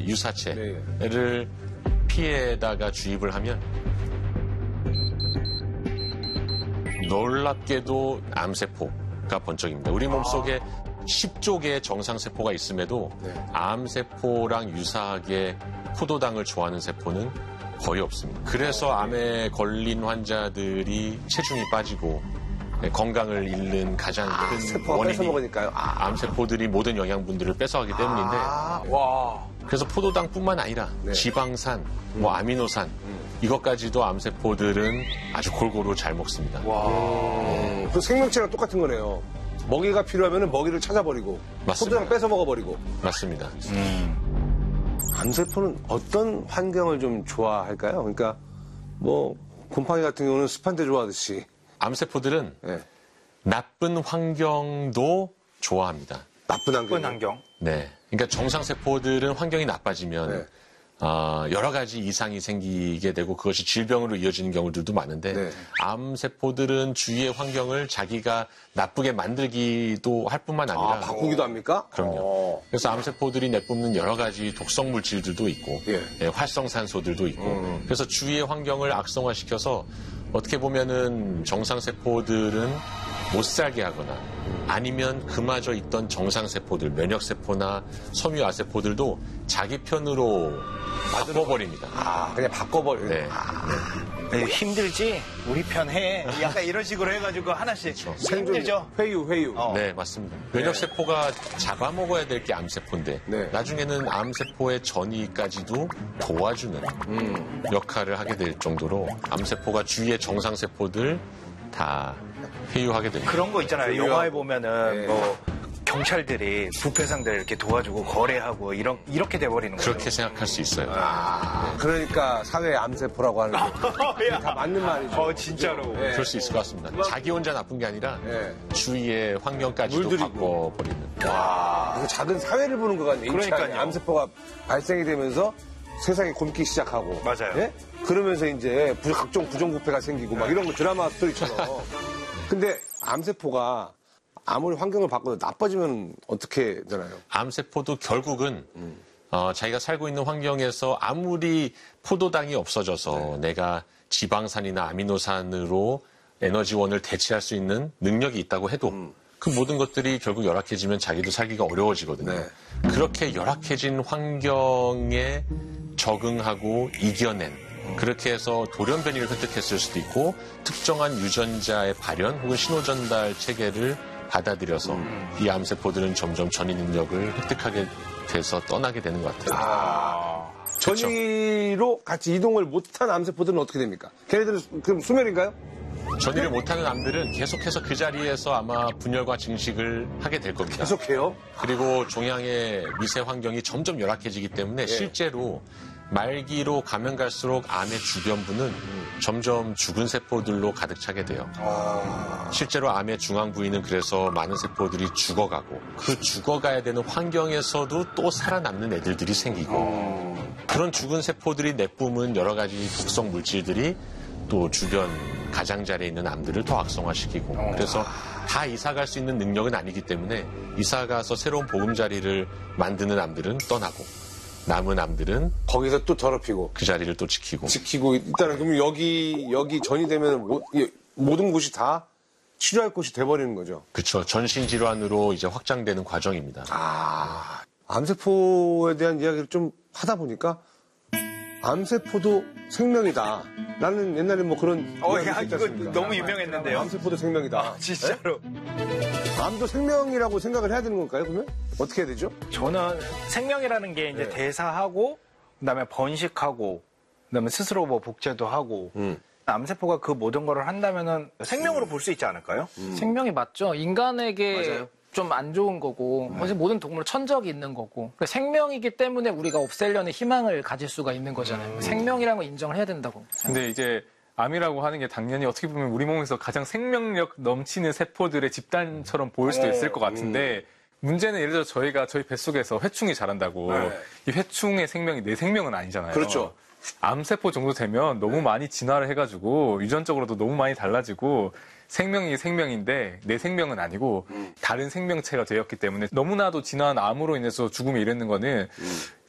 유사체를 피에다가 주입을 하면 놀랍게도 암세포가 번쩍입니다. 우리 몸속에 10조 개의 정상세포가 있음에도 암세포랑 유사하게 포도당을 좋아하는 세포는 거의 없습니다. 그래서 암에 걸린 환자들이 체중이 빠지고 건강을 잃는 가장 큰 원인이 암세포들이 모든 영양분들을 뺏어가기 때문인데 그래서 포도당뿐만 아니라 지방산, 아미노산 이것까지도 암세포들은 아주 골고루 잘 먹습니다. 그 생명체랑 똑같은 거네요. 먹이가 필요하면 먹이를 찾아버리고 포도당 뺏어 먹어버리고. 맞습니다. 암세포는 어떤 환경을 좀 좋아할까요? 그러니까 뭐 곰팡이 같은 경우는 습한 데 좋아하듯이 암세포들은 나쁜 환경도 좋아합니다. 나쁜 환경? 네. 그러니까 정상세포들은 환경이 나빠지면 여러 가지 이상이 생기게 되고 그것이 질병으로 이어지는 경우들도 많은데 암세포들은 주위의 환경을 자기가 나쁘게 만들기도 할 뿐만 아니라 바꾸기도 합니까? 그럼요. 그래서 암세포들이 내뿜는 여러 가지 독성 물질들도 있고 활성산소들도 있고 그래서 주위의 환경을 악성화시켜서 어떻게 보면은 정상세포들은 못 살게 하거나 아니면 그마저 있던 정상세포들, 면역세포나 섬유아세포들도 자기 편으로 바꿔버립니다. 그냥 바꿔버려요. 힘들지? 우리 편 해. 약간 이런 식으로 해가지고 하나씩. 힘들죠? 회유. 네, 맞습니다. 면역세포가 잡아먹어야 될 게 암세포인데 나중에는 암세포의 전이까지도 도와주는 역할을 하게 될 정도로 암세포가 주위의 정상세포들 다 회유하게 됩니다. 그런 거 있잖아요. 영화에 보면은 뭐 경찰들이 부패상들 이렇게 도와주고 거래하고 이렇게 돼버리는 거예요. 그렇게 생각할 수 있어요. 그러니까 사회 암세포라고 하는 게 다 맞는 말이죠. 진짜로. 그럴 수 있을 것 같습니다. 자기 혼자 나쁜 게 아니라 주위의 환경까지도 바꿔버리는. 그리고 작은 사회를 보는 것 같네요. 그러니까요. 암세포가 발생이 되면서 세상이 굼기 시작하고. 맞아요. 그러면서 이제 각종 부정부패가 생기고 막 이런 거 드라마 스토리처럼. 근데 암세포가 아무리 환경을 바꿔도 나빠지면 어떻게 되나요? 암세포도 결국은 자기가 살고 있는 환경에서 아무리 포도당이 없어져서 내가 지방산이나 아미노산으로 에너지원을 대체할 수 있는 능력이 있다고 해도 그 모든 것들이 결국 열악해지면 자기도 살기가 어려워지거든요. 그렇게 열악해진 환경에 적응하고 이겨낸 그렇게 해서 돌연변이를 획득했을 수도 있고 특정한 유전자의 발현 혹은 신호전달 체계를 받아들여서 이 암세포들은 점점 전이 능력을 획득하게 돼서 떠나게 되는 것 같아요. 전이로 같이 이동을 못한 암세포들은 어떻게 됩니까? 걔네들은 그럼 수멸인가요? 전이를 못하는 암들은 계속해서 그 자리에서 아마 분열과 증식을 하게 될 겁니다. 계속해요? 그리고 종양의 미세 환경이 점점 열악해지기 때문에 실제로 말기로 가면 갈수록 암의 주변부는 점점 죽은 세포들로 가득 차게 돼요. 실제로 암의 중앙 부위는 그래서 많은 세포들이 죽어가고 그 죽어가야 되는 환경에서도 또 살아남는 애들이 생기고 그런 죽은 세포들이 내뿜은 여러 가지 독성 물질들이 또 주변 가장자리에 있는 암들을 더 악성화시키고 그래서 다 이사갈 수 있는 능력은 아니기 때문에 이사가서 새로운 보금자리를 만드는 암들은 떠나고 남은 암들은 거기서 또 더럽히고 그 자리를 또 지키고 일단은 그럼 여기 전이 되면 모든 곳이 다 치료할 곳이 돼버리는 거죠. 그렇죠. 전신 질환으로 이제 확장되는 과정입니다. 암세포에 대한 이야기를 좀 하다 보니까 암세포도 생명이다. 나는 옛날에 뭐 그런 이거 너무 유명했는데요. 암세포도 생명이다. 진짜로. 암도 생명이라고 생각을 해야 되는 건가요? 그러면 어떻게 해야 되죠? 저는 생명이라는 게 이제 대사하고 그다음에 번식하고 그다음에 스스로 뭐 복제도 하고 암세포가 그 모든 거를 한다면은 생명으로 볼 수 있지 않을까요? 생명이 맞죠. 인간에게 좀 안 좋은 거고 모든 동물은 천적이 있는 거고 그러니까 생명이기 때문에 우리가 없애려는 희망을 가질 수가 있는 거잖아요. 생명이라는 걸 인정을 해야 된다고. 근데 이제 암이라고 하는 게 당연히 어떻게 보면 우리 몸에서 가장 생명력 넘치는 세포들의 집단처럼 보일 수도 있을 것 같은데 문제는 예를 들어 저희 뱃속에서 회충이 자란다고 이 회충의 생명이 내 생명은 아니잖아요. 그렇죠. 암세포 정도 되면 너무 많이 진화를 해가지고 유전적으로도 너무 많이 달라지고 생명이 생명인데 내 생명은 아니고 다른 생명체가 되었기 때문에 너무나도 진화한 암으로 인해서 죽음에 이르는 거는